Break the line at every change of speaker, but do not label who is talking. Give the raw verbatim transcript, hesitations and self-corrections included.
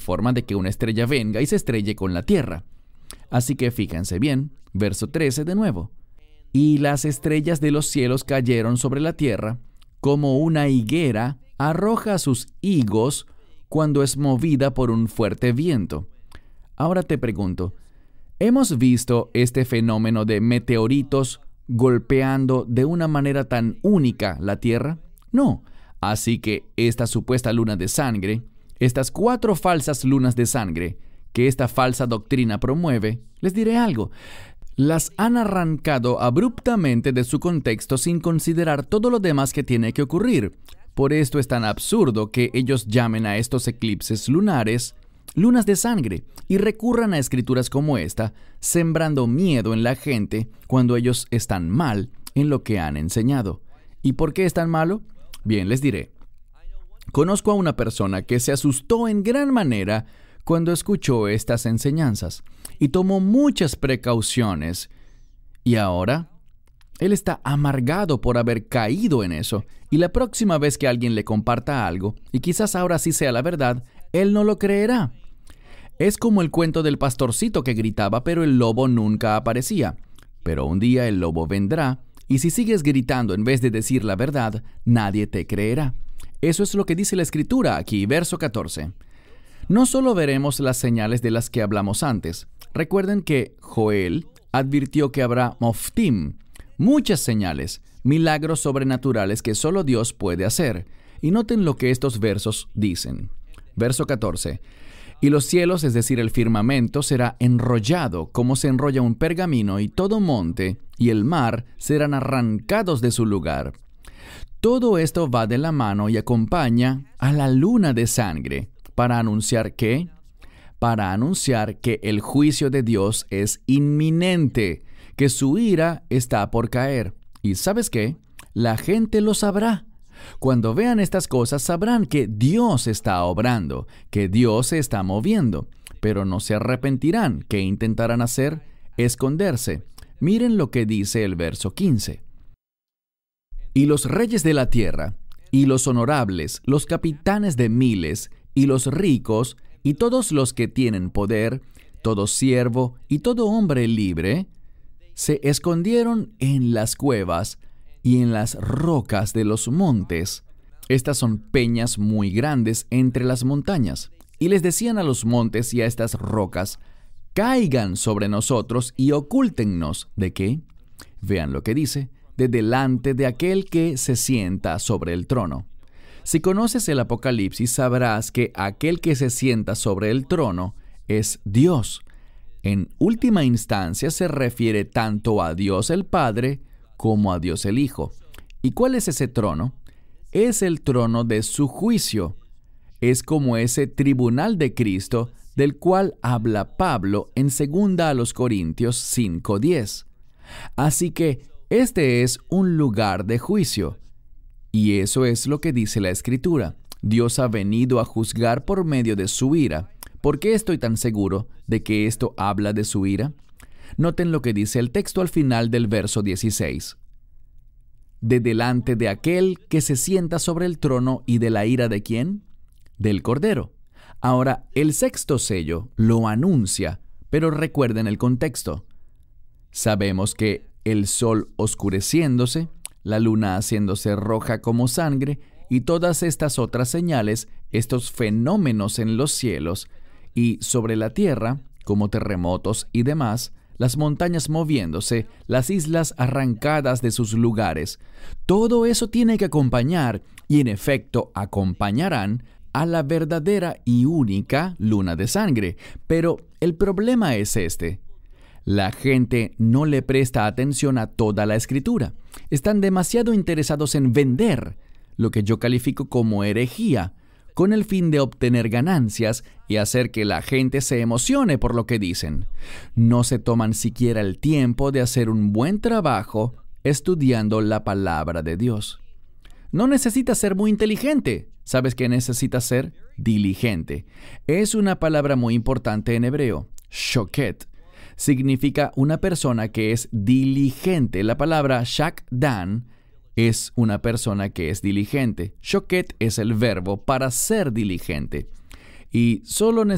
forma de que una estrella venga y se estrelle con la tierra. Así que fíjense bien, verso trece de nuevo. Y las estrellas de los cielos cayeron sobre la tierra, como una higuera arroja sus higos cuando es movida por un fuerte viento. Ahora te pregunto, ¿hemos visto este fenómeno de meteoritos golpeando de una manera tan única la Tierra? No. Así que esta supuesta luna de sangre, estas cuatro falsas lunas de sangre que esta falsa doctrina promueve, les diré algo, las han arrancado abruptamente de su contexto sin considerar todo lo demás que tiene que ocurrir. Por esto es tan absurdo que ellos llamen a estos eclipses lunares lunas de sangre y recurran a escrituras como esta, sembrando miedo en la gente cuando ellos están mal en lo que han enseñado. ¿Y por qué es tan malo? Bien, les diré. Conozco a una persona que se asustó en gran manera cuando escuchó estas enseñanzas y tomó muchas precauciones. Y ahora, él está amargado por haber caído en eso. Y la próxima vez que alguien le comparta algo, y quizás ahora sí sea la verdad, él no lo creerá. Es como el cuento del pastorcito que gritaba, pero el lobo nunca aparecía. Pero un día el lobo vendrá, y si sigues gritando en vez de decir la verdad, nadie te creerá. Eso es lo que dice la Escritura aquí, verso catorce. No solo veremos las señales de las que hablamos antes. Recuerden que Joel advirtió que habrá moftim, muchas señales, milagros sobrenaturales que solo Dios puede hacer. Y noten lo que estos versos dicen. Verso catorce. Y los cielos, es decir, el firmamento, será enrollado como se enrolla un pergamino, y todo monte y el mar serán arrancados de su lugar. Todo esto va de la mano y acompaña a la luna de sangre. ¿Para anunciar qué? Para anunciar que el juicio de Dios es inminente, que su ira está por caer. ¿Y sabes qué? La gente lo sabrá. Cuando vean estas cosas sabrán que Dios está obrando, que Dios se está moviendo, pero no se arrepentirán. ¿Qué intentarán hacer? Esconderse. Miren lo que dice el verso quince. Y los reyes de la tierra, y los honorables, los capitanes de miles, y los ricos, y todos los que tienen poder, todo siervo y todo hombre libre, se escondieron en las cuevas y en las rocas de los montes. Estas son peñas muy grandes entre las montañas. Y les decían a los montes y a estas rocas, caigan sobre nosotros y ocúltennos. ¿De qué? Vean lo que dice, de delante de aquel que se sienta sobre el trono. Si conoces el Apocalipsis, sabrás que aquel que se sienta sobre el trono es Dios. En última instancia se refiere tanto a Dios el Padre como a Dios el Hijo. ¿Y cuál es ese trono? Es el trono de su juicio. Es como ese tribunal de Cristo del cual habla Pablo en segunda a los Corintios cinco diez. Así que este es un lugar de juicio. Y eso es lo que dice la Escritura. Dios ha venido a juzgar por medio de su ira. ¿Por qué estoy tan seguro de que esto habla de su ira? Noten lo que dice el texto al final del verso dieciséis. De delante de aquel que se sienta sobre el trono y de la ira de ¿quién? Del Cordero. Ahora, el sexto sello lo anuncia, pero recuerden el contexto. Sabemos que el sol oscureciéndose, la luna haciéndose roja como sangre, y todas estas otras señales, estos fenómenos en los cielos y sobre la tierra, como terremotos y demás, las montañas moviéndose, las islas arrancadas de sus lugares. Todo eso tiene que acompañar, y en efecto acompañarán, a la verdadera y única luna de sangre. Pero el problema es este. La gente no le presta atención a toda la Escritura. Están demasiado interesados en vender, lo que yo califico como herejía, con el fin de obtener ganancias y hacer que la gente se emocione por lo que dicen. No se toman siquiera el tiempo de hacer un buen trabajo estudiando la palabra de Dios. No necesitas ser muy inteligente. ¿Sabes qué necesitas ser? Diligente. Es una palabra muy importante en hebreo. Shoket. Significa una persona que es diligente. La palabra shakdan es una persona que es diligente. Shoket es el verbo para ser diligente. Y solo